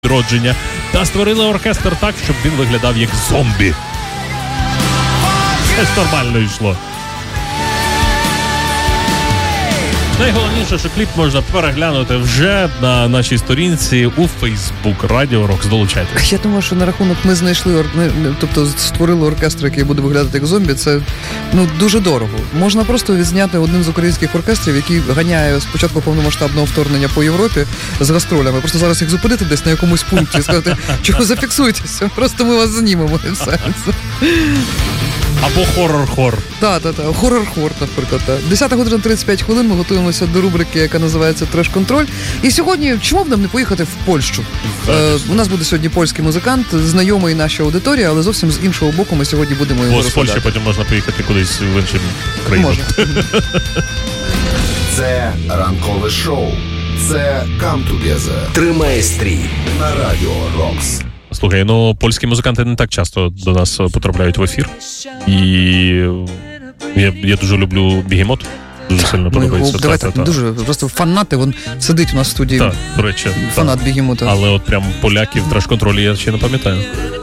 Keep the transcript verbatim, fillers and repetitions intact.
відродження та створили оркестр так, щоб він виглядав як зомбі. Це ж нормально йшло. Найголовніше, що кліп можна переглянути вже на нашій сторінці у Facebook Radio Rocks. Долучайтесь. Я думаю, що на рахунок ми знайшли, тобто створили оркестр, який буде виглядати як зомбі, це ну дуже дорого. Можна просто відзняти один з українських оркестрів, який ганяє спочатку повномасштабного вторгнення по Європі з гастролями. Просто зараз їх зупинити десь на якомусь пункті і сказати, чого зафіксуйтеся, просто ми вас знімемо і все. Або хорор-хор. Так, так, так. Хорор-хор, наприклад. Так. десята година тридцять п'ять хвилин, ми готуємося до рубрики, яка називається «Треш-контроль». І сьогодні, чому б нам не поїхати в Польщу? Е, у нас буде сьогодні польський музикант, знайомий нашій аудиторії, але зовсім з іншого боку ми сьогодні будемо його Бо з розглядати. Польщі потім можна поїхати кудись в інші країни. Можна. Це ранкове шоу. Це Come Together. Тримай стрій На Радіо Рокс. Слухай, ну польські музиканти не так часто до нас потрапляють в ефір. І я, я дуже люблю Бегемот. Дуже сильно Ми подобається. його, давайте, та, та, та. дуже, просто фанати, він сидить у нас в студії. Так, до речі. Фанат та. Бегемота. Але от прям поляків в треш-контролі я ще не пам'ятаю.